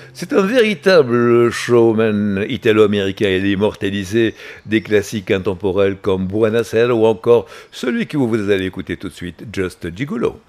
C'est un véritable showman italo-américain. Il a immortalisé des classiques intemporels comme Buonasera ou encore celui que vous allez écouter tout de suite, Just Gigolo.